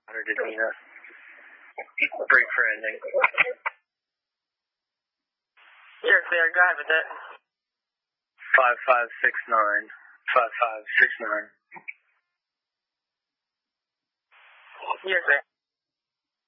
Dina. Break for ending. Yes, they are driving that. 5569. 5569. Yes, sir.